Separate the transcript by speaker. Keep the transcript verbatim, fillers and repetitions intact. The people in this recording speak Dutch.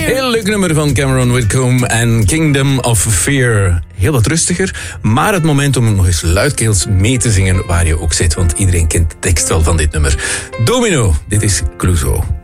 Speaker 1: Heel leuk nummer van Cameron Whitcomb en Kingdom of Fear. Heel wat rustiger, maar het moment om nog eens luidkeels mee te zingen waar je ook zit. Want iedereen kent de tekst wel van dit nummer. Domino, dit is Clouseau.